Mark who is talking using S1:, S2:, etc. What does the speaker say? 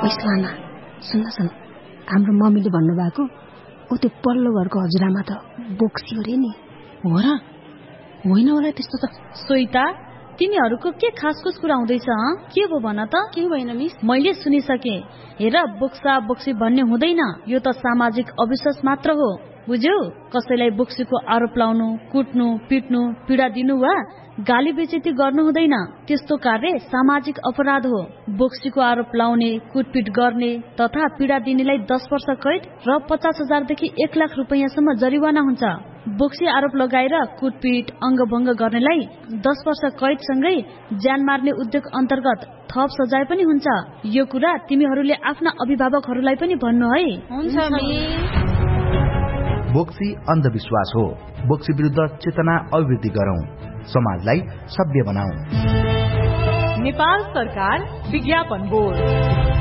S1: सुहाना, सुन्न हाम्रो मम्मीले भन्नुभएको ऊ त्यो पल्लो घरको हजुरआमा त बोक्सी हो रे नि।
S2: हो र? होइन होला त्यस्तो त।
S3: सोइता, तिमीहरूको के खासखुस कुरा हुँदैछ? के हो भन त?
S2: के भएन मिस?
S3: मैले सुनिसके। हेर, बोक्सा बोक्सी भन्ने हुँदैन, यो त सामाजिक अविश्वास मात्र हो, बुझ्यौ? कसैलाई बोक्सीको आरोप लाउनु, कुट्नु, पिट्नु, पीडा दिनु वा गाली बेइज्जती गर्नु हुँदैन। त्यस्तो कार्य सामाजिक अपराध हो। बोक्सीको आरोप लाउने, कुटपिट गर्ने तथा पीडा दिनेलाई 10 वर्ष कैद र 50,000 देखि 1 लाख रुपैयाँसम्म जरिवाना हुन्छ। बोक्सी आरोप लगाएर कुटपिट, अङ्गभङ्ग गर्नेलाई 10 वर्ष कैदसँगै ज्यान मार्ने उद्योग अन्तर्गत थप सजाय पनि हुन्छ। यो कुरा तिमीहरूले आफ्ना अभिभावकहरूलाई पनि भन्नु है।
S2: हुन्छ मिस।
S4: बोक्सी अन्धविश्वास हो। बोक्सी विरुद्ध चेतना अभिवृद्धि गरौं, समाजलाई सभ्य बनाऊ।
S5: नेपाल सरकार विज्ञापन बोर्ड।